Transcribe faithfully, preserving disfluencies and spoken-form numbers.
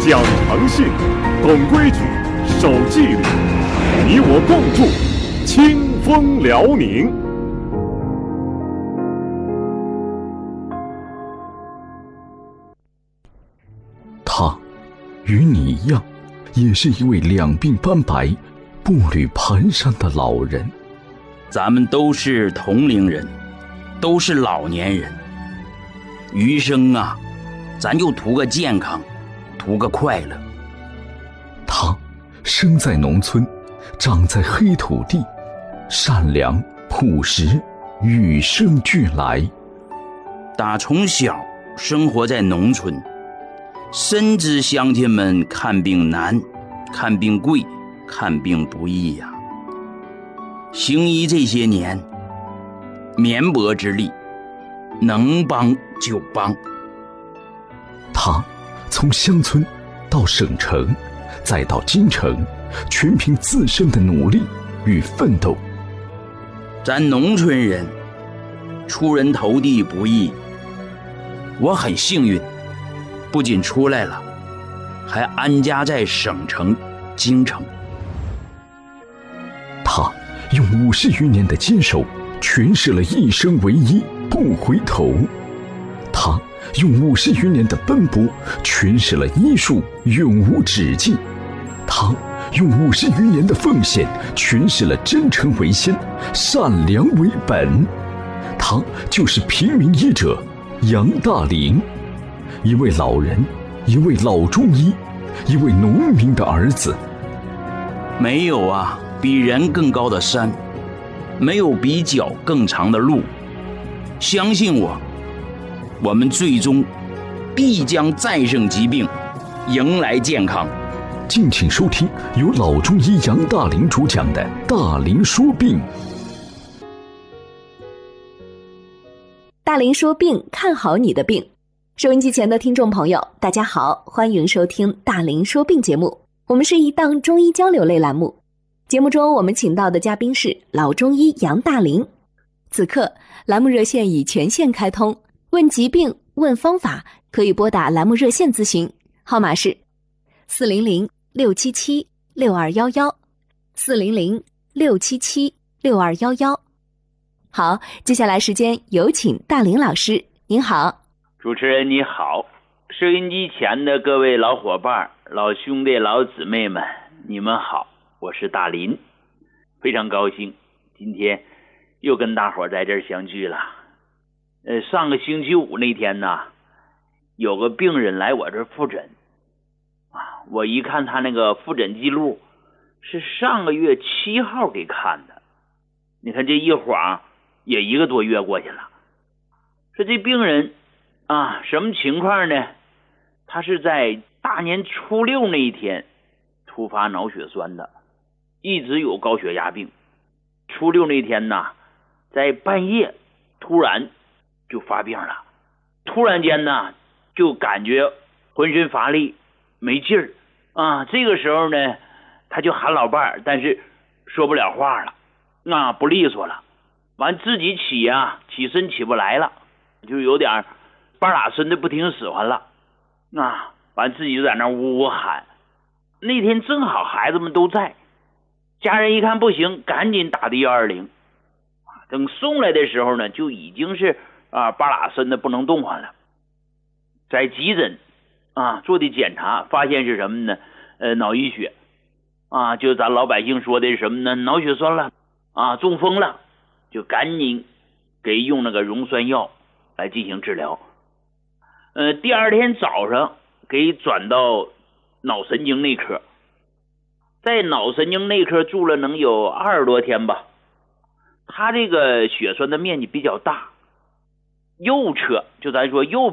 讲诚信，懂规矩，守纪律，你我共筑清风辽宁。 他与你一样，也是一位两鬓斑白、步履蹒跚的老人。 咱们都是同龄人，都是老年人，余生啊，咱就图个健康，图个快乐。 他生在农村，长在黑土地，善良朴实，与生俱来。 打从小生活在农村，深知乡亲们看病难，看病贵，看病不易呀、啊。行医这些年，绵薄之力，能帮就帮。 他从乡村到省城，再到京城，全凭自身的努力与奋斗。 咱农村人出人头地不易，我很幸运，不仅出来了，还安家在省城京城。 他用五十余年的坚守诠释了一生为一不回头，他用五十余年的奔波诠释了医术永无止境，他用五十余年的奉献诠释了真诚为先，善良为本。他就是平民医者杨大林，一位老人，一位老中医，一位农民的儿子。 没有啊比人更高的山，没有比脚更长的路，相信我，我们最终必将战胜疾病，迎来健康。 敬请收听由老中医杨大林主讲的《大林说病》。 大林说病，看好你的病。收音机前的听众朋友，大家好，欢迎收听大林说病节目。我们是一档中医交流类栏目，节目中我们请到的嘉宾是老中医杨大林。此刻栏目热线已全线开通，问疾病问方法可以拨打栏目热线咨询，号码是四零零六七七六二一一，四零零六七七六二一一。好，接下来时间有请大林老师。您好。 主持人你好，收音机前的各位老伙伴、老兄弟、老姊妹们，你们好，我是大林，非常高兴今天又跟大伙在这儿相聚了。呃，上个星期五那天呢，有个病人来我这儿复诊啊，我一看他那个复诊记录是上个月七号给看的，你看这一晃也一个多月过去了。说这病人啊，什么情况呢？他是在大年初六那一天突发脑血栓的，一直有高血压病。初六那天呢，在半夜突然就发病了，突然间呢就感觉浑身乏力没劲儿啊。这个时候呢，他就喊老伴儿，但是说不了话了，那不利索了。完自己起呀，起身起不来了，就有点半拉身的不听使唤了啊。完自己就在那呜呜喊。那天正好孩子们都在，家人一看不行，赶紧打的一二零。等送来的时候呢，就已经是啊半拉身的不能动弹了。在急诊啊做的检查，发现是什么呢？呃，脑溢血啊，就咱老百姓说的是什么呢？脑血栓了啊，中风了，就赶紧给用那个溶栓药来进行治疗。呃，第二天早上给转到脑神经内科，在脑神经内科住了能有二十多天吧。他这个血栓的面积比较大，右侧就咱说右